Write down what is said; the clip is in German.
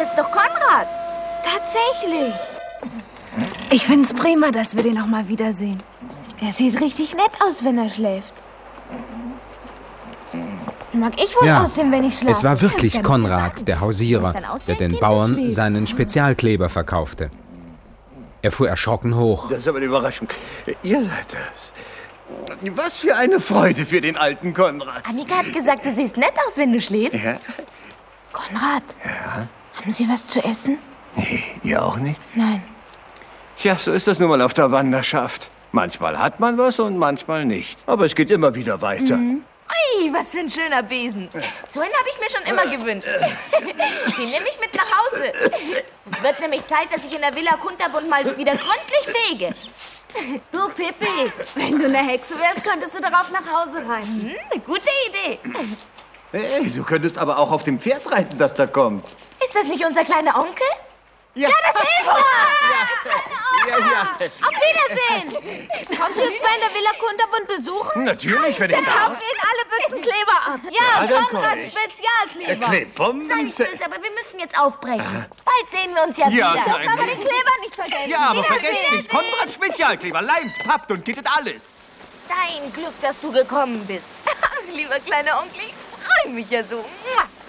ist doch Konrad. Tatsächlich. Ich find's prima, dass wir den noch mal wiedersehen. Er sieht richtig nett aus, wenn er schläft. Mag ich wohl aussehen, wenn ich schlafe? Es war wirklich Konrad, der Hausierer, der den Bauern seinen Spezialkleber verkaufte. Er fuhr erschrocken hoch. Das ist aber eine Überraschung. Ihr seid das. Was für eine Freude für den alten Konrad. Annika hat gesagt, du siehst nett aus, wenn du schläfst. Ja? Konrad, haben Sie was zu essen? Nee, ihr auch nicht? Nein. Tja, so ist das nun mal auf der Wanderschaft. Manchmal hat man was und manchmal nicht. Aber es geht immer wieder weiter. Ui, was für ein schöner Besen. So einen habe ich mir schon immer gewünscht. Den nehme ich mit nach Hause. Es wird nämlich Zeit, dass ich in der Villa Kunterbund mal wieder gründlich fege. Du, Pippi, wenn du eine Hexe wärst, könntest du darauf nach Hause reiten. Eine gute Idee. Hey, du könntest aber auch auf dem Pferd reiten, das da kommt. Ist das nicht unser kleiner Onkel? Ja, Das ist er! ja. Auf Wiedersehen! Kommt Sie uns mal in der Villa Kunterbund besuchen? Natürlich, wenn ich Wir kaufen Ihnen alle Büchsen Kleber ab. Ja, dann Konrad komm ich. Spezialkleber. Kleebomben. Sei nicht böse, aber wir müssen jetzt aufbrechen. Bald sehen wir uns ja Ja, wieder. klein. Aber den Kleber nicht vergessen. Ja, aber vergesst nicht, Konrad Spezialkleber, leimt, pappt und kittet alles. Dein Glück, dass du gekommen bist. Lieber kleiner Onkel, ich freue mich ja so.